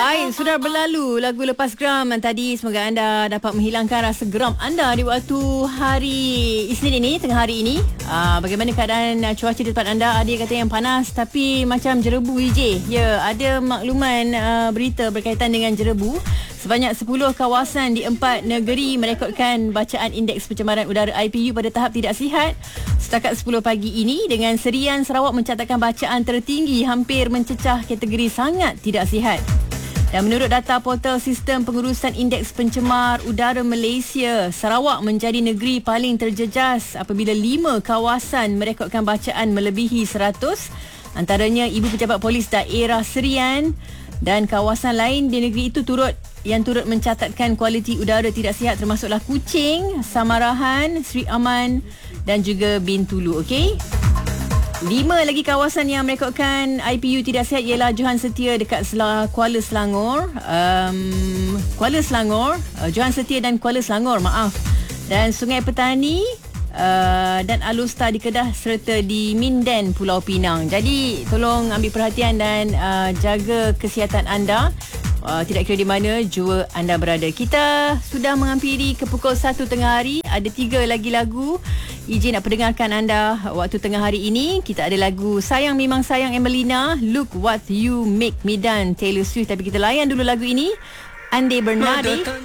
Baik, sudah berlalu lagu Lepas Geram tadi. Semoga anda dapat menghilangkan rasa geram anda di waktu hari Isnin ini, tengah hari ini. Bagaimana keadaan cuaca di tempat anda? Ada yang kata yang panas tapi macam jerebu EJ. Ya, ada makluman berita berkaitan dengan jerebu. Sebanyak 10 kawasan di 4 negeri merekodkan bacaan indeks pencemaran udara IPU pada tahap tidak sihat setakat 10 pagi ini, dengan Serian Sarawak mencatatkan bacaan tertinggi hampir mencecah kategori sangat tidak sihat. Dan menurut data portal sistem pengurusan indeks pencemar udara Malaysia, Sarawak menjadi negeri paling terjejas apabila 5 kawasan merekodkan bacaan melebihi 100, antaranya Ibu Pejabat Polis Daerah Serian, dan kawasan lain di negeri itu turut mencatatkan kualiti udara tidak sihat, termasuklah Kuching, Samarahan, Sri Aman dan juga Bintulu. Okey. 5 lagi kawasan yang merekodkan IPU tidak sihat ialah Johan Setia dekat Kuala Selangor, Johan Setia dan Kuala Selangor, dan Sungai Petani dan Alustar di Kedah serta di Minden, Pulau Pinang. Jadi tolong ambil perhatian dan jaga kesihatan anda, tidak kira di mana jua anda berada. Kita sudah menghampiri ke pukul 1 tengah hari. Ada 3 lagi lagu izin nak perdengarkan anda waktu tengah hari ini. Kita ada lagu Sayang Memang Sayang Emelina, Look What You Make Me Done Taylor Swift. Tapi kita layan dulu lagu ini, Ande Bernardi.